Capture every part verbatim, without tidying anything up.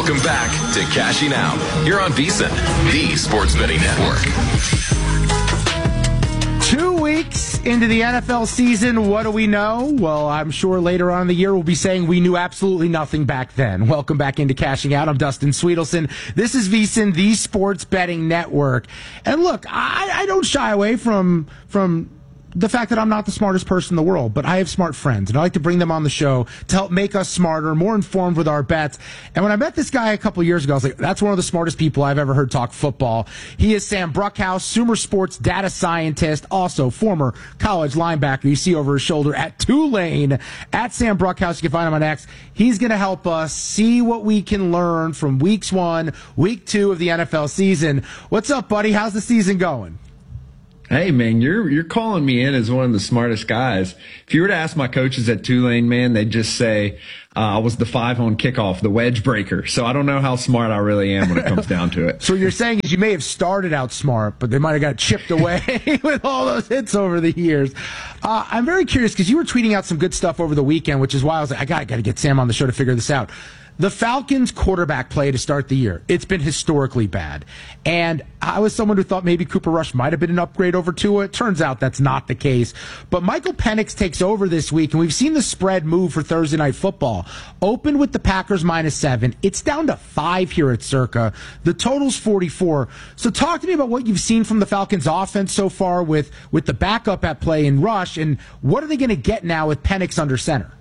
Welcome back to Cashing Out here on VSiN, the Sports Betting Network. Two weeks into the N F L season, what do we know? Well, I'm sure later on in the year we'll be saying we knew absolutely nothing back then. Welcome back into Cashing Out. I'm Dustin Sweetelson. This is VSiN, the Sports Betting Network. And look, I, I don't shy away from from the fact that I'm not the smartest person in the world, but I have smart friends, and I like to bring them on the show to help make us smarter, more informed with our bets. And when I met this guy a couple of years ago, I was like, that's one of the smartest people I've ever heard talk football. He is Sam Bruckhaus, Sumer Sports data scientist, also former college linebacker you see over his shoulder at Tulane. At Sam Bruckhaus, you can find him on X. He's going to help us see what we can learn from weeks one, week two of the N F L season. What's up, buddy? How's the season going? Hey, man, you're you're calling me in as one of the smartest guys. If you were to ask my coaches at Tulane, man, they'd just say uh, I was the five on kickoff, the wedge breaker. So I don't know how smart I really am when it comes down to it. So what you're saying is you may have started out smart, but they might have got chipped away with all those hits over the years. Uh, I'm very curious because you were tweeting out some good stuff over the weekend, which is why I was like, I got, got to get Sam on the show to figure this out. The Falcons' quarterback play to start the year, it's been historically bad. And I was someone who thought maybe Cooper Rush might have been an upgrade over Tua. It turns out that's not the case. But Michael Penix takes over this week, and we've seen the spread move for Thursday Night Football. Opened with the Packers minus seven. It's down to five here at Circa. The total's forty-four. So talk to me about what you've seen from the Falcons' offense so far with, with the backup at play in Rush, and what are they going to get now with Penix under center?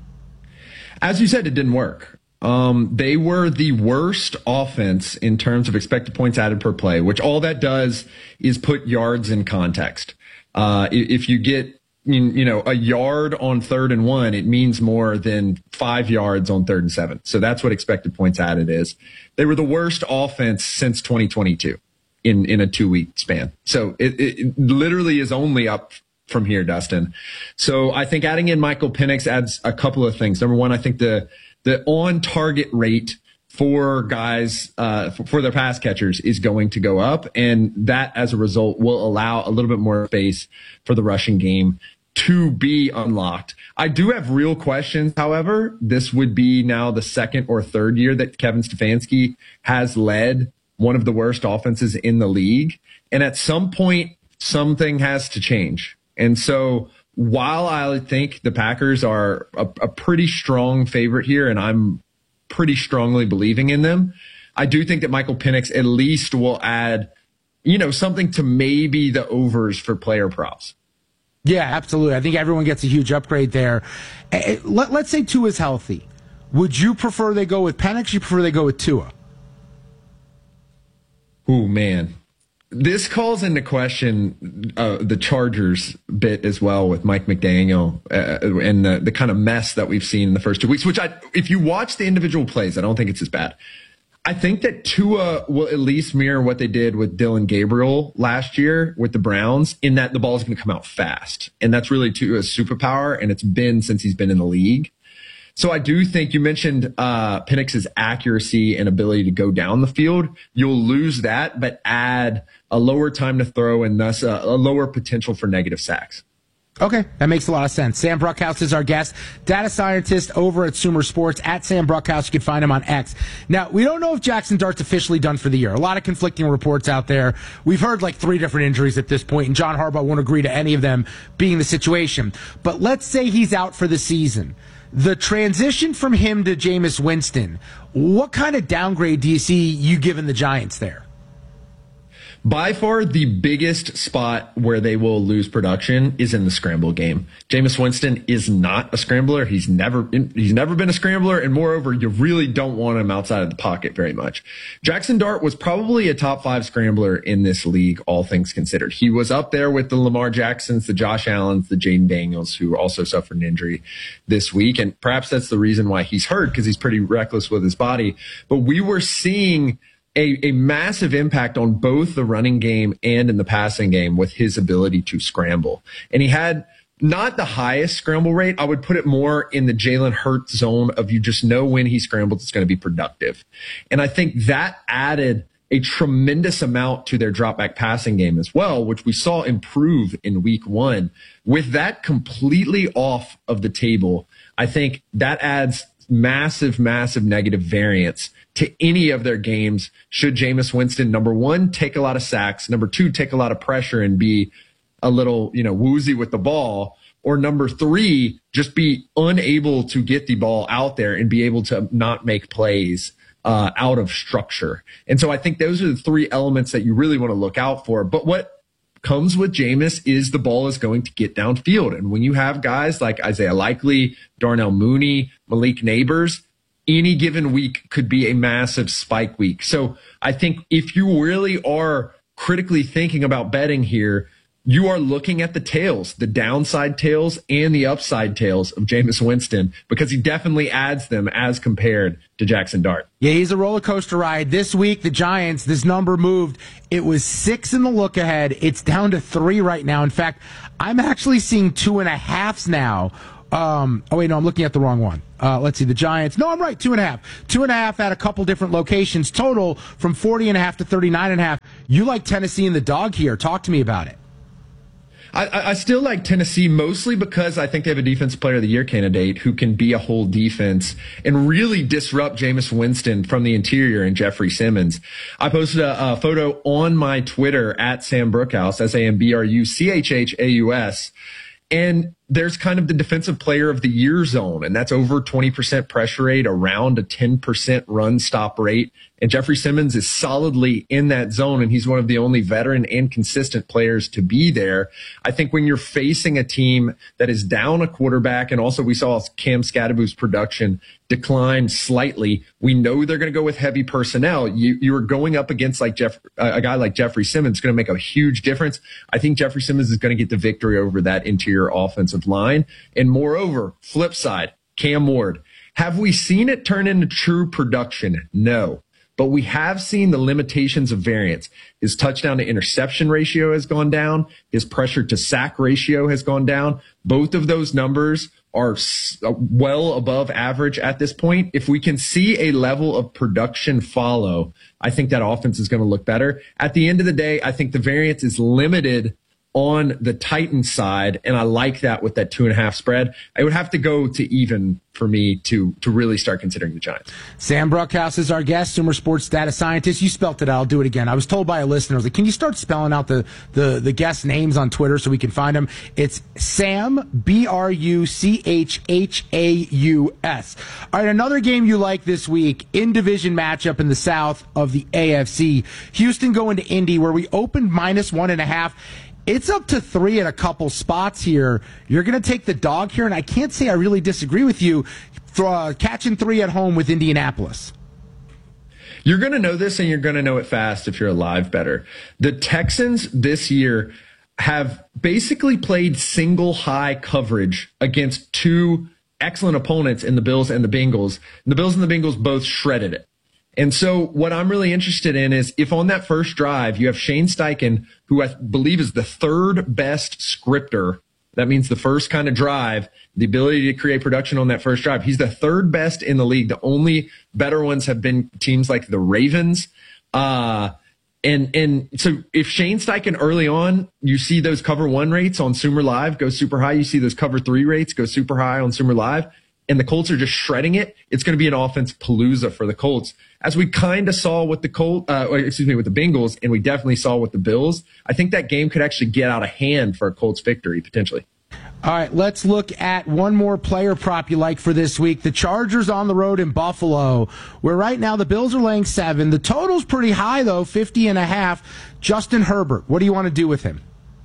As you said, it didn't work. Um, they were the worst offense in terms of expected points added per play, which all that does is put yards in context. Uh, if you get, you know, a yard on third and one, it means more than five yards on third and seven. So that's what expected points added is. They were the worst offense since twenty twenty-two in, in a two week span. So it, it literally is only up from here, Dustin. So I think adding in Michael Penix adds a couple of things. Number one, I think the, The on-target rate for guys, uh, for, for their pass catchers is going to go up, and that, as a result, will allow a little bit more space for the rushing game to be unlocked. I do have real questions, however. This would be now the second or third year that Kevin Stefanski has led one of the worst offenses in the league, and at some point, something has to change. And so while I think the Packers are a, a pretty strong favorite here, and I'm pretty strongly believing in them, I do think that Michael Penix at least will add, you know, something to maybe the overs for player props. Yeah, absolutely. I think everyone gets a huge upgrade there. Let, let's say Tua is healthy. Would you prefer they go with Penix or you prefer they go with Tua? Ooh, man. This calls into question uh, the Chargers bit as well with Mike McDaniel uh, and the, the kind of mess that we've seen in the first two weeks, which I, if you watch the individual plays, I don't think it's as bad. I think that Tua will at least mirror what they did with Dylan Gabriel last year with the Browns, in that the ball is going to come out fast. And that's really Tua's superpower, and it's been since he's been in the league. So I do think you mentioned uh, Penix's accuracy and ability to go down the field. You'll lose that, but add a lower time to throw and thus a, a lower potential for negative sacks. Okay, that makes a lot of sense. Sam Bruckhaus is our guest, data scientist over at Sumer Sports, at Sam Bruckhaus. You can find him on X. Now, we don't know if Jackson Dart's officially done for the year. A lot of conflicting reports out there. We've heard like three different injuries at this point, and John Harbaugh won't agree to any of them being the situation. But let's say he's out for the season. The transition from him to Jameis Winston, what kind of downgrade do you see you giving the Giants there? By far, the biggest spot where they will lose production is in the scramble game. Jameis Winston is not a scrambler. He's never he's never been a scrambler, and moreover, you really don't want him outside of the pocket very much. Jackson Dart was probably a top five scrambler in this league, all things considered. He was up there with the Lamar Jacksons, the Josh Allens, the Jaden Daniels, who also suffered an injury this week, and perhaps that's the reason why he's hurt, because he's pretty reckless with his body. But we were seeing A, a massive impact on both the running game and in the passing game with his ability to scramble. And he had not the highest scramble rate. I would put it more in the Jalen Hurts zone of you just know when he scrambles, it's going to be productive. And I think that added a tremendous amount to their drop back passing game as well, which we saw improve in week one. With that completely off of the table, I think that adds massive, massive negative variance to any of their games should Jameis Winston, number one, take a lot of sacks, number two, take a lot of pressure and be a little, you know, woozy with the ball, or number three, just be unable to get the ball out there and be able to not make plays uh, out of structure. And so I think those are the three elements that you really want to look out for. But what comes with Jameis is the ball is going to get downfield. And when you have guys like Isaiah Likely, Darnell Mooney, Malik Neighbors, any given week could be a massive spike week. So I think if you really are critically thinking about betting here, you are looking at the tails, the downside tails and the upside tails of Jameis Winston, because he definitely adds them as compared to Jackson Dart. Yeah, he's a roller coaster ride. This week, the Giants, this number moved. It was six in the look ahead. It's down to three right now. In fact, I'm actually seeing two and a halves now. Um, oh, wait, no, I'm looking at the wrong one. Uh, let's see, the Giants. No, I'm right, two and a half. Two and a half at a couple different locations. Total from forty and a half to thirty-nine and a half. You like Tennessee and the dog here. Talk to me about it. I, I still like Tennessee mostly because I think they have a Defensive Player of the Year candidate who can be a whole defense and really disrupt Jameis Winston from the interior and Jeffrey Simmons. I posted a, a photo on my Twitter at Sam Brookhouse, S A M B R U C H H A U S, and there's kind of the Defensive Player of the Year zone, and that's over twenty percent pressure rate, around a ten percent run stop rate. And Jeffrey Simmons is solidly in that zone, and he's one of the only veteran and consistent players to be there. I think when you're facing a team that is down a quarterback, and also we saw Cam Scadaboo's production decline slightly, we know they're going to go with heavy personnel. You, you are going up against like Jeff, a guy like Jeffrey Simmons, going to make a huge difference. I think Jeffrey Simmons is going to get the victory over that interior offensive line. And moreover, flip side, Cam Ward. Have we seen it turn into true production? No. But we have seen the limitations of variance. His touchdown to interception ratio has gone down. His pressure to sack ratio has gone down. Both of those numbers are well above average at this point. If we can see a level of production follow, I think that offense is going to look better. At the end of the day, I think the variance is limited on the Titans side, and I like that with that two and a half spread. I would have to go to even for me to to really start considering the Giants. Sam Brookhouse is our guest, Sumer Sports data scientist. You spelt it out. I'll do it again. I was told by a listener, I was like, can you start spelling out the, the, the guest names on Twitter so we can find them? It's Sam, B R U C H H A U S. All right, another game you like this week, in-division matchup in the South of the A F C. Houston going to Indy, where we opened minus one and a half. It's up to three at a couple spots here. You're going to take the dog here, and I can't say I really disagree with you. Uh, catching three at home with Indianapolis. You're going to know this, and you're going to know it fast if you're a live bettor. The Texans this year have basically played single high coverage against two excellent opponents in the Bills and the Bengals. And the Bills and the Bengals both shredded it. And so what I'm really interested in is if on that first drive you have Shane Steichen, who I believe is the third best scripter, that means the first kind of drive, the ability to create production on that first drive. He's the third best in the league. The only better ones have been teams like the Ravens. Uh, and, and so if Shane Steichen early on, you see those cover one rates on Sumer Live go super high. You see those cover three rates go super high on Sumer Live. And the Colts are just shredding it, it's going to be an offense palooza for the Colts. As we kind of saw with the Colt, uh, excuse me, with the Bengals, and we definitely saw with the Bills, I think that game could actually get out of hand for a Colts victory, potentially. All right, let's look at one more player prop you like for this week. The Chargers on the road in Buffalo, where right now the Bills are laying seven. The total's pretty high, though, fifty and a half. Justin Herbert, what do you want to do with him?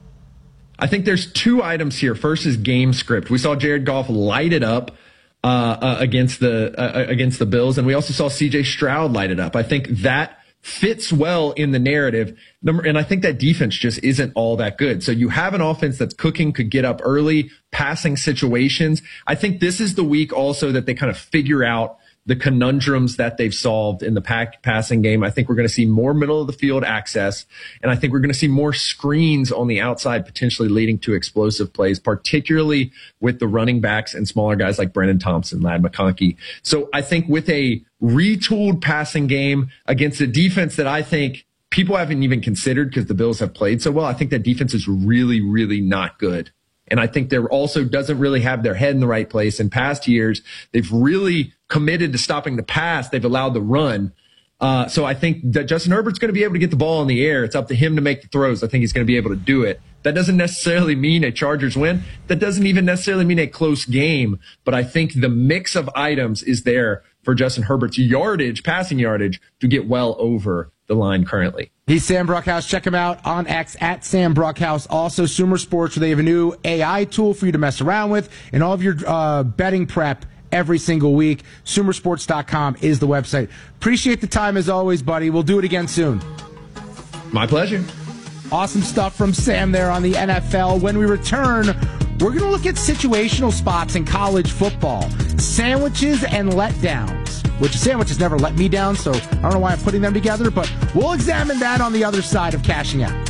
I think there's two items here. First is game script. We saw Jared Goff light it up Uh, uh, against the uh, against the Bills, and we also saw C J Stroud light it up. I think that fits well in the narrative. Number, and I think that defense just isn't all that good. So you have an offense that's cooking, could get up early, passing situations. I think this is the week also that they kind of figure out the conundrums that they've solved in the pack passing game. I think we're going to see more middle of the field access, and I think we're going to see more screens on the outside, potentially leading to explosive plays, particularly with the running backs and smaller guys like Brennan Thompson, Ladd McConkey. So I think with a retooled passing game against a defense that I think people haven't even considered because the Bills have played so well, I think that defense is really, really not good. And I think there also doesn't really have their head in the right place. In past years, they've really committed to stopping the pass. They've allowed the run. Uh, so I think that Justin Herbert's going to be able to get the ball in the air. It's up to him to make the throws. I think he's going to be able to do it. That doesn't necessarily mean a Chargers win. That doesn't even necessarily mean a close game. But I think the mix of items is there for Justin Herbert's yardage, passing yardage, to get well over the line currently. He's Sam Bruckhouse. Check him out on X at Sam Bruckhouse. Also, Sumer Sports, where they have a new A I tool for you to mess around with and all of your uh, betting prep every single week. Sumer Sports dot com is the website. Appreciate the time as always, buddy. We'll do it again soon. My pleasure. Awesome stuff from Sam there on the N F L. When we return, we're going to look at situational spots in college football. Sandwiches and letdowns, which sandwiches never let me down, so I don't know why I'm putting them together, but we'll examine that on the other side of Cashing Out.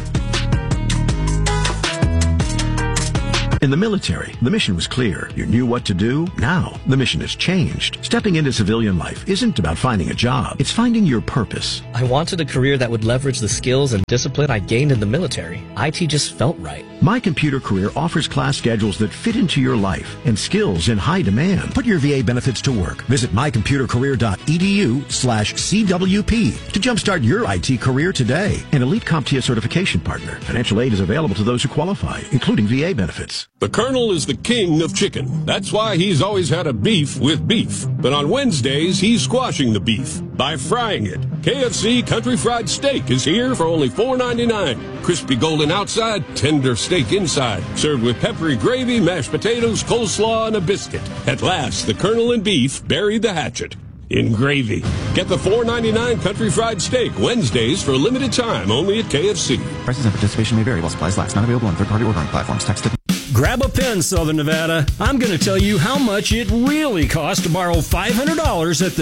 In the military, the mission was clear. You knew what to do. Now, the mission has changed. Stepping into civilian life isn't about finding a job. It's finding your purpose. I wanted a career that would leverage the skills and discipline I gained in the military. I T just felt right. My Computer Career offers class schedules that fit into your life and skills in high demand. Put your V A benefits to work. Visit my computer career dot e d u slash C W P to jumpstart your I T career today. An Elite CompTIA certification partner. Financial aid is available to those who qualify, including V A benefits. The Colonel is the king of chicken. That's why he's always had a beef with beef. But on Wednesdays, he's squashing the beef by frying it. K F C Country Fried Steak is here for only four ninety-nine. Crispy golden outside, tender steak inside. Served with peppery gravy, mashed potatoes, coleslaw, and a biscuit. At last, the Colonel and beef buried the hatchet in gravy. Get the four ninety-nine Country Fried Steak Wednesdays for a limited time only at K F C. Prices and participation may vary while supplies last. Not available on third-party ordering platforms. Text to Grab a pen, Southern Nevada. I'm going to tell you how much it really costs to borrow five hundred dollars at the